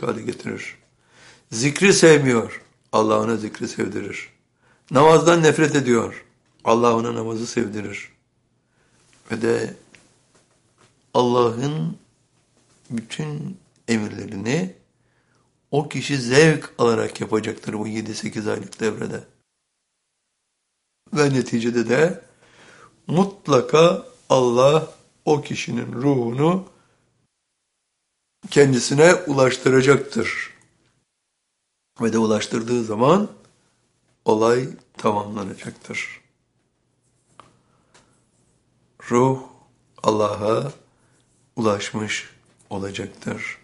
hale getirir. Zikri sevmiyor, Allah ona zikri sevdirir. Namazdan nefret ediyor, Allah ona namazı sevdirir. Ve de Allah'ın bütün emirlerini o kişi zevk alarak yapacaktır bu 7-8 aylık devrede. Ve neticede de mutlaka Allah o kişinin ruhunu kendisine ulaştıracaktır. Ve de ulaştırdığı zaman olay tamamlanacaktır. Ruh Allah'a ulaşmış olacaktır.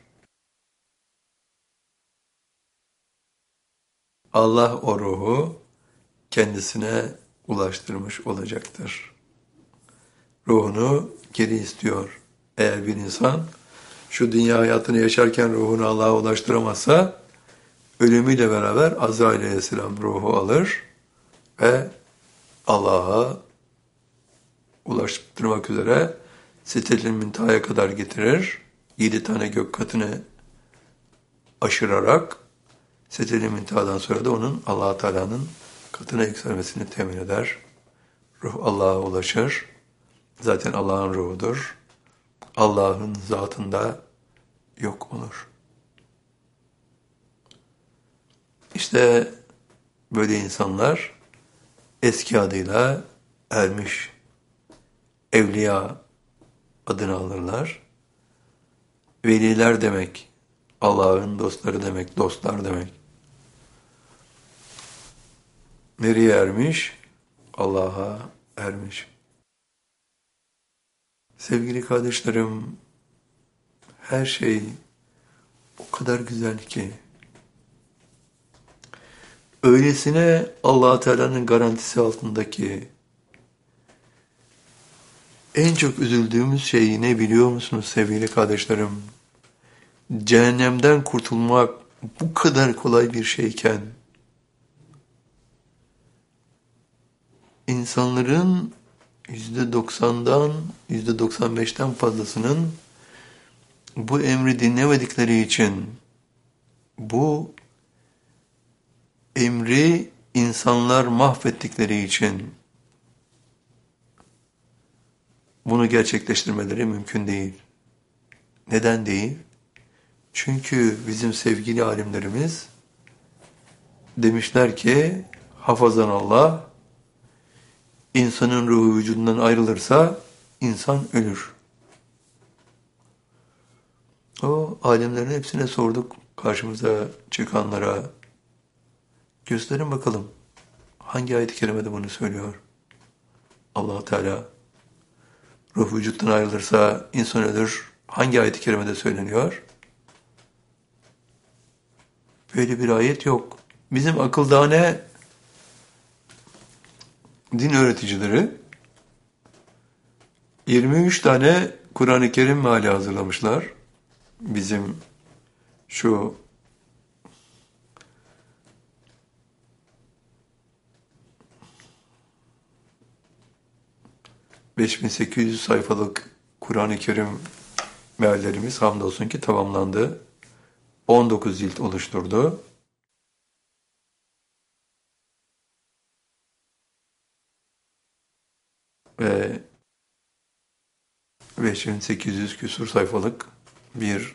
Allah o ruhu kendisine ulaştırmış olacaktır. Ruhunu geri istiyor. Eğer bir insan şu dünya hayatını yaşarken ruhunu Allah'a ulaştıramazsa, ölümüyle beraber Azrail aleyhisselam ruhu alır ve Allah'a ulaştırmak üzere Sidratul Münteha'ya kadar getirir. 7 tane gök katını aşırarak Sidratul Münteha'dan sonra da onun Allah-u Teala'nın katına yükselmesini temin eder. Ruh Allah'a ulaşır. Zaten Allah'ın ruhudur. Allah'ın zatında yok olur. İşte böyle insanlar eski adıyla ermiş evliya adını alırlar. Veliler demek, Allah'ın dostları demek, dostlar demek. Nereye ermiş? Allah'a ermiş. Sevgili kardeşlerim, her şey o kadar güzel ki, öylesine Allah-u Teala'nın garantisi altındaki en çok üzüldüğümüz şey ne biliyor musunuz sevgili kardeşlerim? Cehennemden kurtulmak bu kadar kolay bir şeyken, insanların %90'dan %95'ten fazlasının bu emri dinlemedikleri için, bu emri insanlar mahvettikleri için bunu gerçekleştirmeleri mümkün değil. Neden değil? Çünkü bizim sevgili alimlerimiz demişler ki, hafazan Allah, insanın ruhu vücudundan ayrılırsa insan ölür. O alimlerin hepsine sorduk, karşımıza çıkanlara. Gösterin bakalım, hangi ayet-i kerimede bunu söylüyor? Allah-u Teala, ruh vücuttan ayrılırsa insan ölür. Hangi ayet-i kerimede söyleniyor? Böyle bir ayet yok. Bizim akıldane din öğreticileri 23 tane Kur'an-ı Kerim meali hazırlamışlar. Bizim şu 5800 sayfalık Kur'an-ı Kerim meallerimiz hamdolsun ki tamamlandı. 19 cilt oluşturdu. Ve 5800 küsur sayfalık bir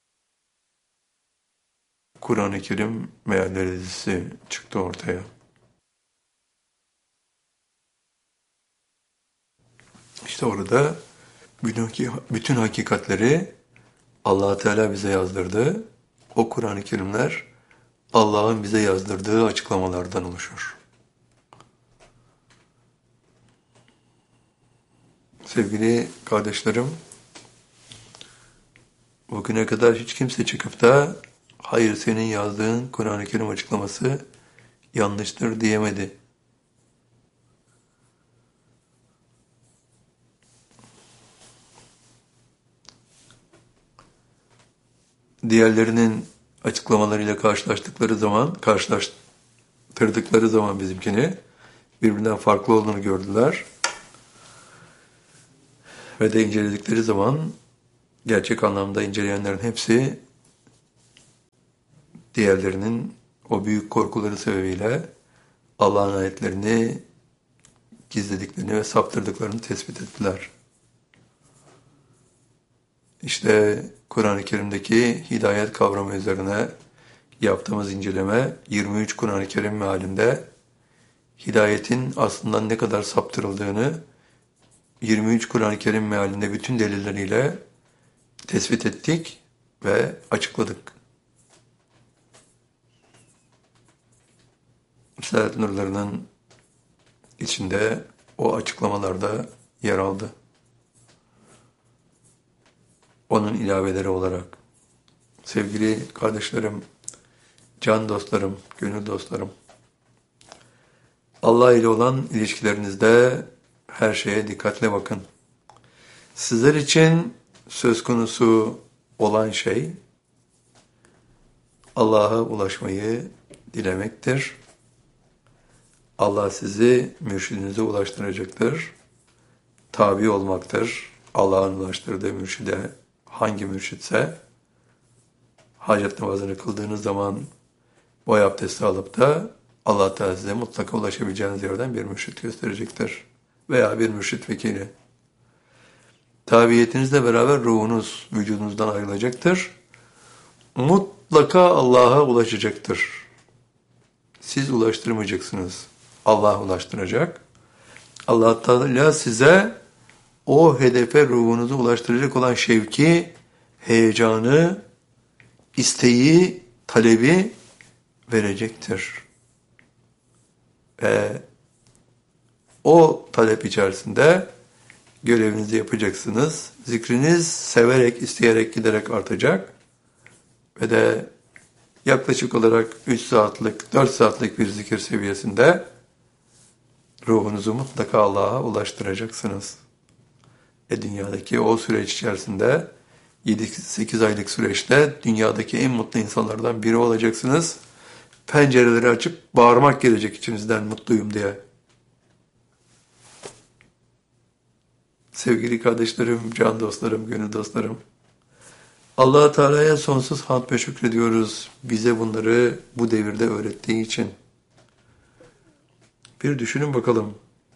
Kur'an-ı Kerim mealleri dizisi çıktı ortaya. İşte orada bütün hakikatleri Allah Teala bize yazdırdı. O Kur'an-ı Kerimler Allah'ın bize yazdırdığı açıklamalardan oluşur. Sevgili kardeşlerim, bugüne kadar hiç kimse çıkıp da hayır senin yazdığın Kur'an-ı Kerim açıklaması yanlıştır diyemedi. Diğerlerinin açıklamalarıyla karşılaştırdıkları zaman bizimkini birbirinden farklı olduğunu gördüler. Ve de inceledikleri zaman gerçek anlamda inceleyenlerin hepsi diğerlerinin o büyük korkuları sebebiyle Allah'ın ayetlerini gizlediklerini ve saptırdıklarını tespit ettiler. İşte Kur'an-ı Kerim'deki hidayet kavramı üzerine yaptığımız inceleme 23 Kur'an-ı Kerim mealinde hidayetin aslında ne kadar saptırıldığını 23 Kur'an-ı Kerim mealinde bütün delilleriyle tespit ettik ve açıkladık. Risale-i Nurları'nın içinde o açıklamalarda yer aldı. Onun ilaveleri olarak. Sevgili kardeşlerim, can dostlarım, gönül dostlarım, Allah ile olan ilişkilerinizde her şeye dikkatle bakın. Sizler için söz konusu olan şey Allah'a ulaşmayı dilemektir. Allah sizi mürşidinize ulaştıracaktır. Tabi olmaktır. Allah'ın ulaştırdığı mürşide hangi mürşitse hacet namazını kıldığınız zaman boy abdesti alıp da Allah Teala size mutlaka ulaşabileceğiniz yerden bir mürşit gösterecektir. Veya bir mürşit vekili. Tabiyetinizle beraber ruhunuz vücudunuzdan ayrılacaktır. Mutlaka Allah'a ulaşacaktır. Siz ulaştırmayacaksınız. Allah ulaştıracak. Allah Teala size o hedefe ruhunuzu ulaştıracak olan şevki, heyecanı, isteği, talebi verecektir. Ve o talep içerisinde görevinizi yapacaksınız. Zikriniz severek, isteyerek, giderek artacak. Ve de yaklaşık olarak 3 saatlik, 4 saatlik bir zikir seviyesinde ruhunuzu mutlaka Allah'a ulaştıracaksınız. Dünyadaki o süreç içerisinde 7-8 aylık süreçte dünyadaki en mutlu insanlardan biri olacaksınız. Pencereleri açıp bağırmak gelecek içinizden mutluyum diye. Sevgili kardeşlerim, can dostlarım, gönül dostlarım. Allah-u Teala'ya sonsuz hamd ve şükrediyoruz. Bize bunları bu devirde öğrettiği için. Bir düşünün bakalım.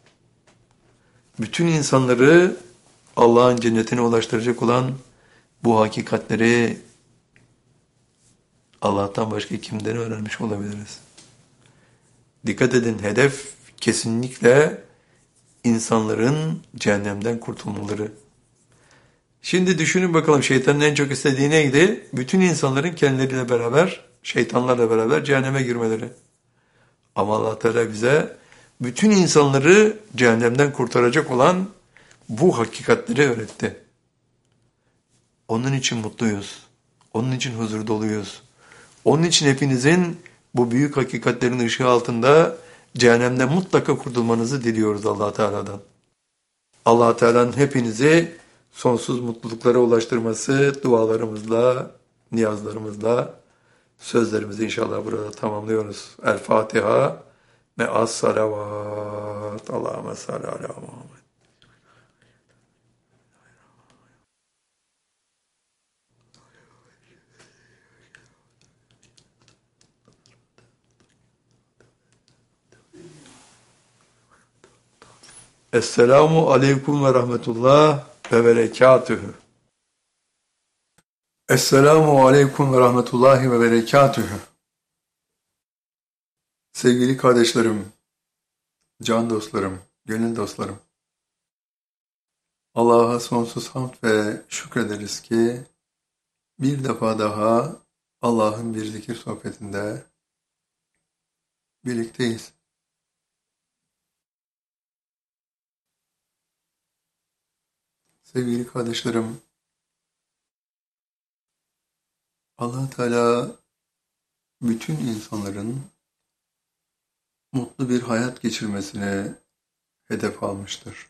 Bütün insanları Allah'ın cennetine ulaştıracak olan bu hakikatleri Allah'tan başka kimden öğrenmiş olabiliriz? Dikkat edin, hedef kesinlikle insanların cehennemden kurtulmaları. Şimdi düşünün bakalım, şeytanın en çok istediği neydi? Bütün insanların kendileriyle beraber, şeytanlarla beraber cehenneme girmeleri. Ama Allah Teala bize bütün insanları cehennemden kurtaracak olan bu hakikatleri öğretti. Onun için mutluyuz. Onun için huzur doluyuz. Onun için hepinizin bu büyük hakikatlerin ışığı altında cehennemden mutlaka kurtulmanızı diliyoruz Allah Teala'dan. Allah Teala'nın hepinizi sonsuz mutluluklara ulaştırması dualarımızla, niyazlarımızla, sözlerimizi inşallah burada tamamlıyoruz. El Fatiha ve as salavat. Allahümme salli ala Muhammed. Esselamu aleyküm ve rahmetullah ve berekatühü. Esselamu aleyküm ve rahmetullahi ve berekatühü. Sevgili kardeşlerim, can dostlarım, gönül dostlarım. Allah'a sonsuz hamd ve şükrederiz ki bir defa daha Allah'ın bir zikir sohbetinde birlikteyiz. Sevgili kardeşlerim, Allah Teala bütün insanların mutlu bir hayat geçirmesini hedef almıştır.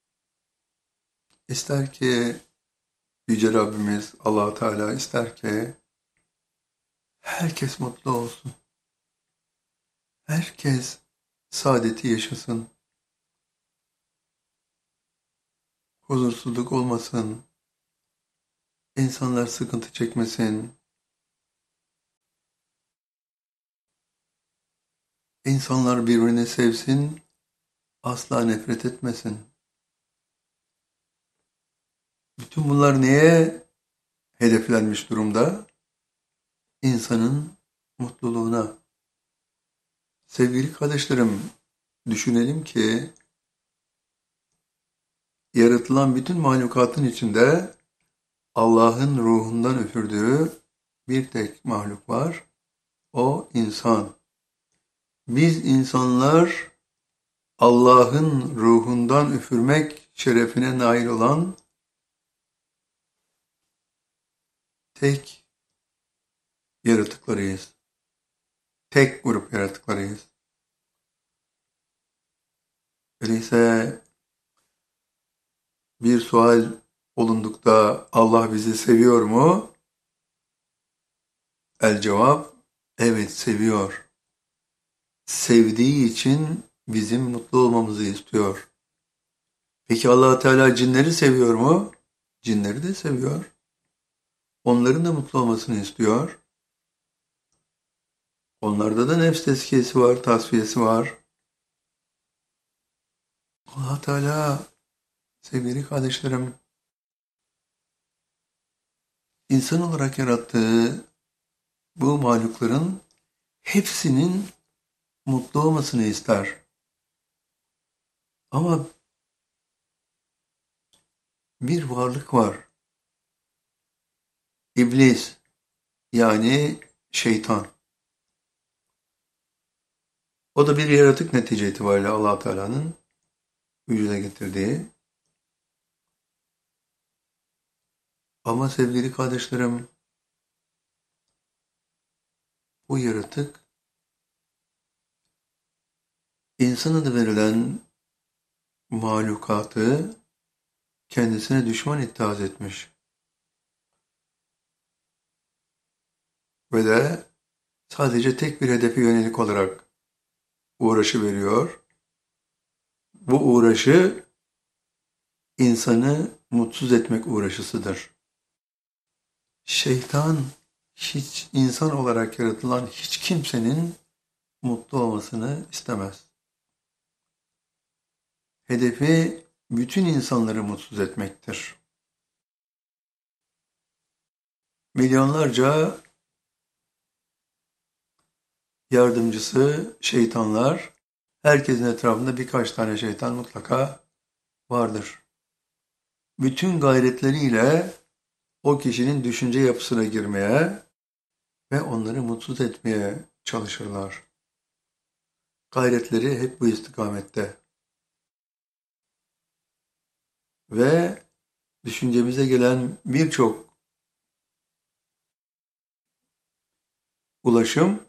İster ki Yüce Rabbimiz Allah Teala ister ki herkes mutlu olsun. Herkes saadeti yaşasın. Huzursuzluk olmasın. İnsanlar sıkıntı çekmesin. İnsanlar birbirini sevsin, asla nefret etmesin. Bütün bunlar neye hedeflenmiş durumda? İnsanın mutluluğuna. Sevgili kardeşlerim, düşünelim ki yaratılan bütün mahlukatın içinde Allah'ın ruhundan üfürdüğü bir tek mahluk var. O insan. Biz insanlar Allah'ın ruhundan üfürmek şerefine nail olan tek yaratıklarıyız. Tek grup yaratıklarıyız. Öyleyse bir sual olundukta Allah bizi seviyor mu? El cevap, evet seviyor. Sevdiği için bizim mutlu olmamızı istiyor. Peki Allah Teala cinleri seviyor mu? Cinleri de seviyor. Onların da mutlu olmasını istiyor. Onlarda da nefs tezkiyesi var, tasfiyesi var. Allah Teala, sevgili kardeşlerim, insan olarak yarattığı bu mahlukların hepsinin mutlu olmasını ister. Ama bir varlık var. İblis, yani şeytan. O da bir yaratık netice itibariyle Allah Teala'nın vücuda getirdiği. Ama sevgili kardeşlerim, bu yaratık insan adı verilen mahlukatı kendisine düşman iddia etmiş. Ve de sadece tek bir hedefe yönelik olarak uğraşı veriyor. Bu uğraşı insanı mutsuz etmek uğraşısıdır. Şeytan hiç insan olarak yaratılan hiç kimsenin mutlu olmasını istemez. Hedefi bütün insanları mutsuz etmektir. Milyonlarca yardımcısı şeytanlar, herkesin etrafında birkaç tane şeytan mutlaka vardır. Bütün gayretleriyle o kişinin düşünce yapısına girmeye ve onları mutsuz etmeye çalışırlar. Gayretleri hep bu istikamette. Ve düşüncemize gelen birçok ulaşım,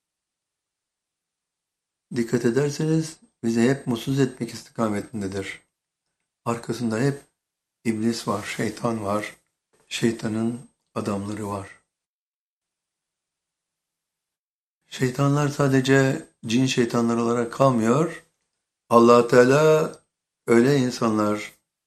dikkat ederseniz bizi hep mutsuz etmek istikametindedir. Arkasında hep iblis var, şeytan var, şeytanın adamları var. Şeytanlar sadece cin şeytanlar olarak kalmıyor. Allah Teala öyle insanlardan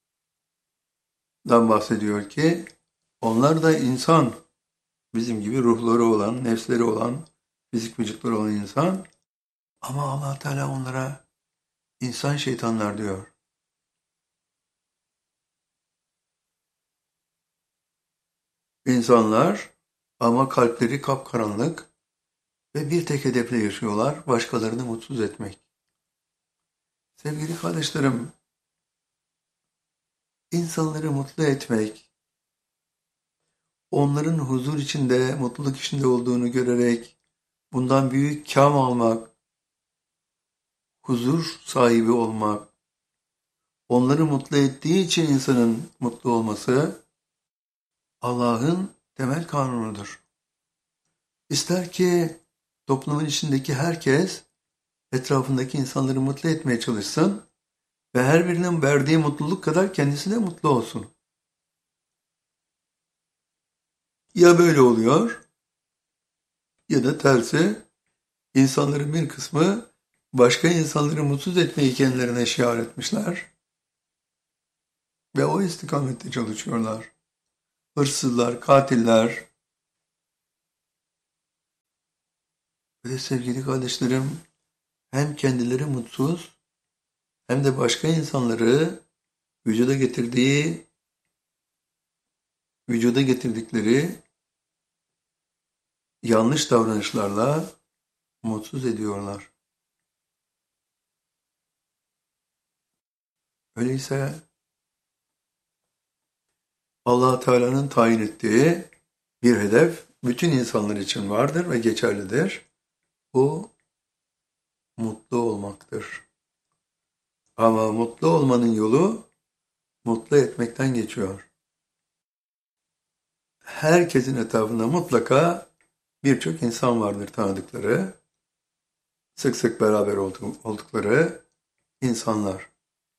bahsediyor ki onlar da insan, bizim gibi ruhları olan, nefsleri olan, fizik vücutları olan insan. Ama Allah Teala onlara insan şeytanlar diyor. İnsanlar ama kalpleri kapkaranlık ve bir tek hedefle yaşıyorlar, başkalarını mutsuz etmek. Sevgili kardeşlerim, insanları mutlu etmek, onların huzur içinde, mutluluk içinde olduğunu görerek bundan büyük kâm almak, huzur sahibi olmak, onları mutlu ettiği için insanın mutlu olması Allah'ın temel kanunudur. İster ki toplumun içindeki herkes etrafındaki insanları mutlu etmeye çalışsın ve her birinin verdiği mutluluk kadar kendisi de mutlu olsun. Ya böyle oluyor ya da tersi, insanların bir kısmı başka insanları mutsuz etmeyi kendilerine şiar etmişler ve o istikamette çalışıyorlar. Hırsızlar, katiller. Ve sevgili kardeşlerim, hem kendileri mutsuz hem de başka insanları vücuda getirdikleri yanlış davranışlarla mutsuz ediyorlar. Öyleyse Allah Teala'nın tayin ettiği bir hedef bütün insanlar için vardır ve geçerlidir. Bu mutlu olmaktır. Ama mutlu olmanın yolu mutlu etmekten geçiyor. Herkesin etrafında mutlaka birçok insan vardır tanıdıkları, sık sık beraber oldukları insanlar.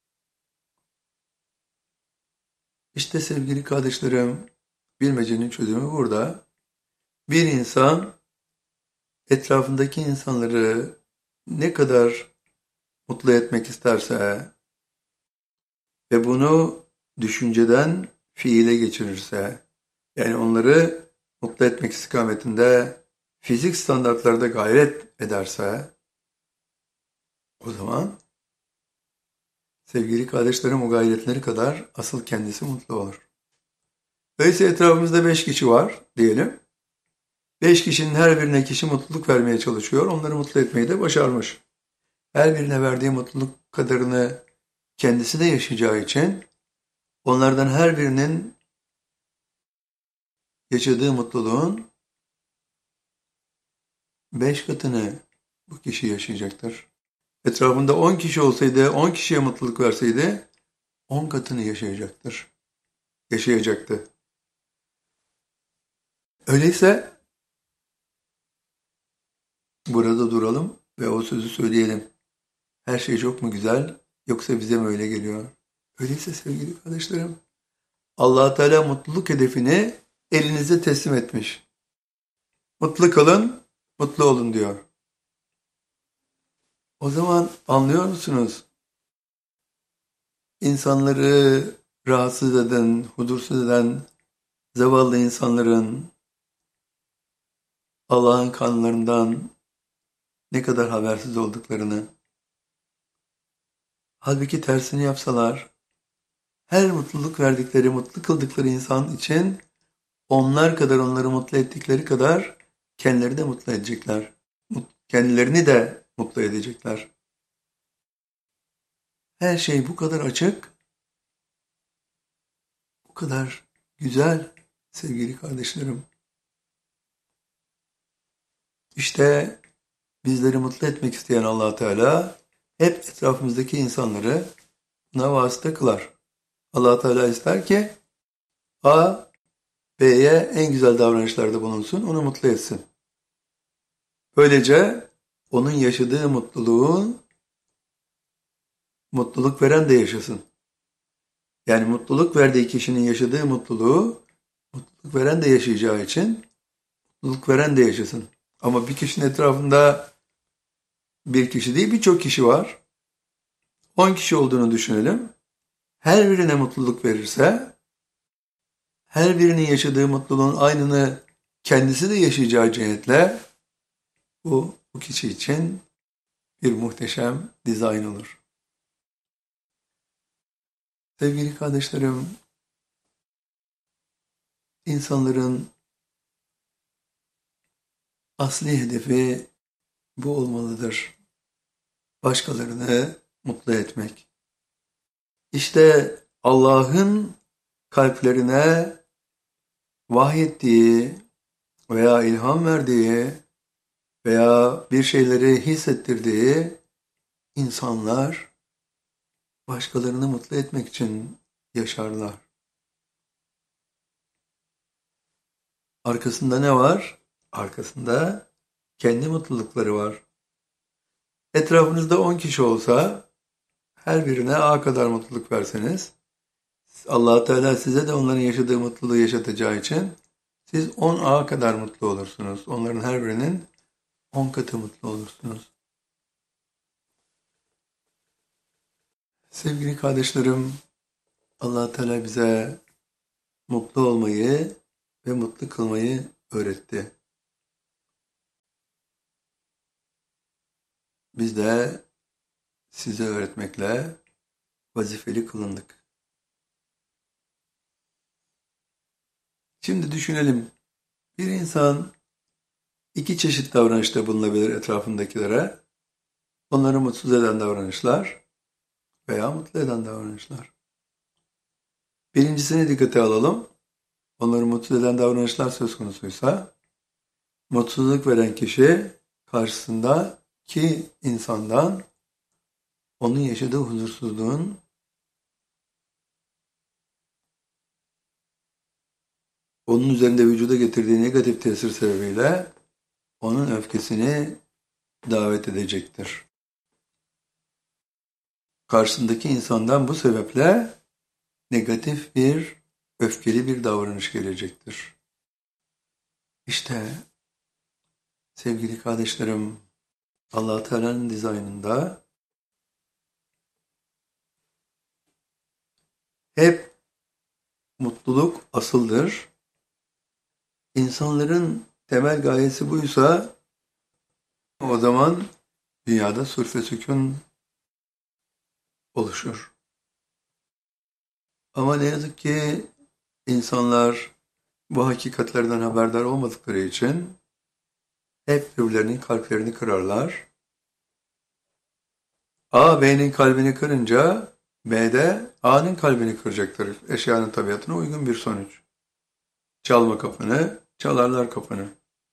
İşte sevgili kardeşlerim, bilmecenin çözümü burada. Bir insan etrafındaki insanları ne kadar mutlu etmek isterse ve bunu düşünceden fiile geçirirse, yani onları mutlu etmek istikametinde fizik standartlarda gayret ederse, o zaman sevgili kardeşlerim o gayretleri kadar asıl kendisi mutlu olur. Öyleyse etrafımızda 5 kişi var diyelim. 5 kişinin her birine kişi mutluluk vermeye çalışıyor. Onları mutlu etmeyi de başarmış. Her birine verdiği mutluluk kadarını kendisi de yaşayacağı için onlardan her birinin yaşadığı mutluluğun 5 katını bu kişi yaşayacaktır. Etrafında 10 kişi olsaydı, 10 kişiye mutluluk verseydi 10 katını yaşayacaktı. Öyleyse burada duralım ve o sözü söyleyelim. Her şey çok mu güzel yoksa bize mi öyle geliyor? Öyleyse sevgili kardeşlerim, Allah Teala mutluluk hedefini elinize teslim etmiş. Mutlu kalın, mutlu olun diyor. O zaman anlıyor musunuz? İnsanları rahatsız eden, huzursuz eden zavallı insanların Allah'ın kanunlarından ne kadar habersiz olduklarını, halbuki tersini yapsalar, her mutluluk verdikleri, mutlu kıldıkları insan için onlar kadar onları mutlu ettikleri kadar kendileri de mutlu edecekler. Kendilerini de mutlu edecekler. Her şey bu kadar açık, bu kadar güzel sevgili kardeşlerim. İşte bizleri mutlu etmek isteyen Allah Teala hep etrafımızdaki insanları buna vasıta kılar. Allah Teala ister ki A, B'ye en güzel davranışlarda bulunsun, onu mutlu etsin. Böylece onun yaşadığı mutluluk veren de yaşasın. Yani mutluluk verdiği kişinin yaşadığı mutluluğu mutluluk veren de yaşayacağı için mutluluk veren de yaşasın. Ama bir kişinin etrafında bir kişi değil birçok kişi var. 10 kişi olduğunu düşünelim. Her birine mutluluk verirse, her birinin yaşadığı mutluluğun aynını kendisi de yaşayacağı cihetle bu kişi için bir muhteşem dizayn olur. Sevgili kardeşlerim, insanların asli hedefi bu olmalıdır. Başkalarını mutlu etmek. İşte Allah'ın kalplerine vahyettiği veya ilham verdiği veya bir şeyleri hissettirdiği insanlar başkalarını mutlu etmek için yaşarlar. Arkasında ne var? Arkasında kendi mutlulukları var. Etrafınızda 10 kişi olsa her birine A kadar mutluluk verseniz Allah Teala size de onların yaşadığı mutluluğu yaşatacağı için siz 10A kadar mutlu olursunuz. Onların her birinin 10 katı mutlu olursunuz. Sevgili kardeşlerim, Allah Teala bize mutlu olmayı ve mutlu kılmayı öğretti. Biz de size öğretmekle vazifeli kılındık. Şimdi düşünelim. Bir insan iki çeşit davranışta bulunabilir etrafındakilere. Onları mutsuz eden davranışlar veya mutlu eden davranışlar. Birincisini dikkate alalım. Onları mutsuz eden davranışlar söz konusuysa, mutsuzluk veren kişi karşısındaki insandan onun yaşadığı huzursuzluğun onun üzerinde vücuda getirdiği negatif tesir sebebiyle onun öfkesini davet edecektir. Karşısındaki insandan bu sebeple negatif bir, öfkeli bir davranış gelecektir. İşte sevgili kardeşlerim, Allah Teala'nın dizaynında hep mutluluk asıldır. İnsanların temel gayesi buysa o zaman dünyada sulh ve sükun oluşur. Ama ne yazık ki insanlar bu hakikatlerden haberdar olmadıkları için hep birbirlerinin kalplerini kırarlar. A, B'nin kalbini kırınca B de A'nın kalbini kıracaktır. Eşyanın tabiatına uygun bir sonuç. Çalma kapını, çalarlar kapını.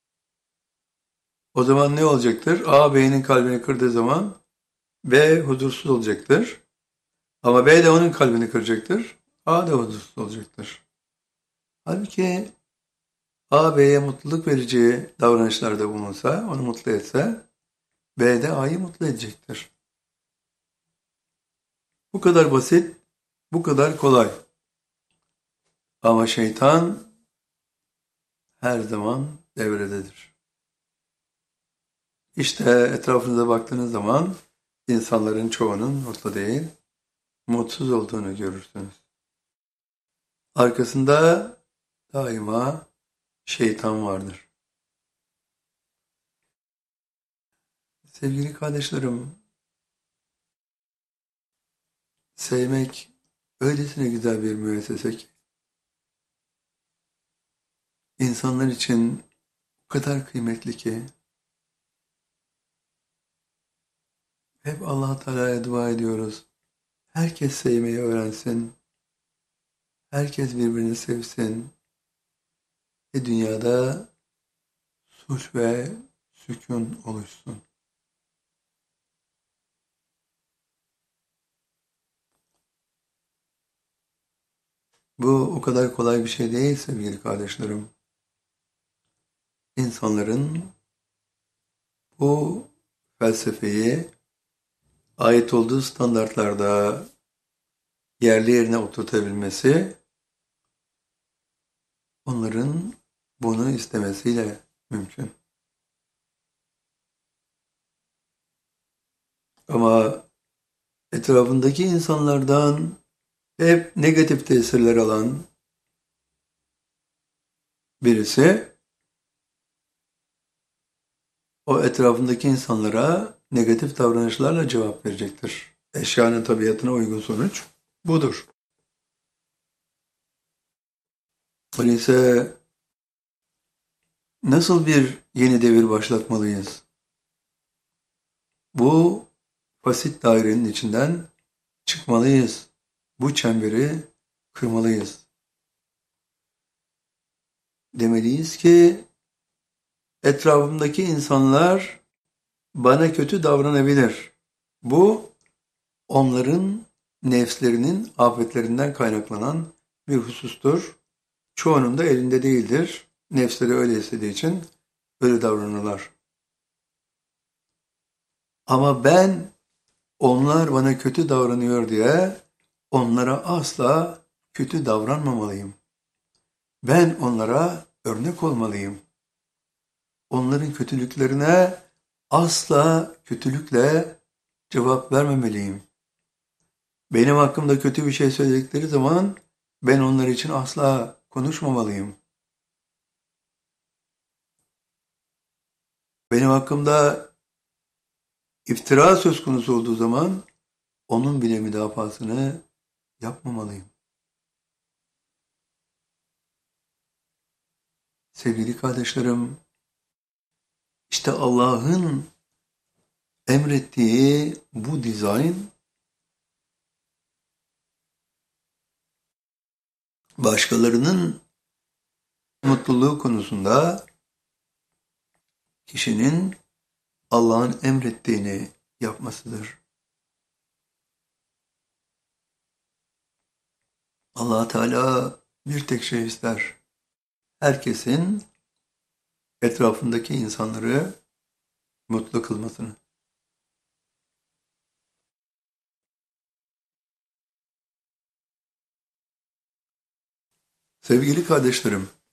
O zaman ne olacaktır? A, B'nin kalbini kırdığı zaman B huzursuz olacaktır. Ama B de onun kalbini kıracaktır. A da huzursuz olacaktır. Halbuki A, B'ye mutluluk verici davranışlarda bulunsa, onu mutlu etse, B de A'yı mutlu edecektir. Bu kadar basit, bu kadar kolay. Ama şeytan her zaman devrededir. İşte etrafınıza baktığınız zaman insanların çoğunun mutlu değil, mutsuz olduğunu görürsünüz. Arkasında daima şeytan vardır. Sevgili kardeşlerim, sevmek öylesine güzel bir müessese ki, insanlar için o kadar kıymetli ki, hep Allah Teala'ya dua ediyoruz. Herkes sevmeyi öğrensin, herkes birbirini sevsin ve dünyada sulh ve sükun oluşsun. Bu o kadar kolay bir şey değil sevgili kardeşlerim. İnsanların bu felsefeyi ait olduğu standartlarda yerli yerine oturtabilmesi, onların bunu istemesiyle mümkün. Ama etrafındaki insanlardan hep negatif tesirler alan birisi, o etrafındaki insanlara negatif davranışlarla cevap verecektir. Eşyanın tabiatına uygun sonuç budur. Öyleyse nasıl bir yeni devir başlatmalıyız? Bu basit dairenin içinden çıkmalıyız. Bu çemberi kırmalıyız. Demeliyiz ki etrafımdaki insanlar bana kötü davranabilir. Bu onların nefslerinin afetlerinden kaynaklanan bir husustur. Çoğunun da elinde değildir. Nefsleri öyle istediği için öyle davranırlar. Ama ben onlar bana kötü davranıyor diye onlara asla kötü davranmamalıyım. Ben onlara örnek olmalıyım. Onların kötülüklerine asla kötülükle cevap vermemeliyim. Benim hakkımda kötü bir şey söyledikleri zaman ben onlar için asla konuşmamalıyım. Benim hakkımda İftira söz konusu olduğu zaman onun bile müdafasını yapmamalıyım. Sevgili kardeşlerim, işte Allah'ın emrettiği bu dizayn başkalarının mutluluğu konusunda kişinin Allah'ın emrettiğini yapmasıdır. Allah Teala bir tek şey ister. Herkesin etrafındaki insanları mutlu kılmasını. Sevgili kardeşlerim,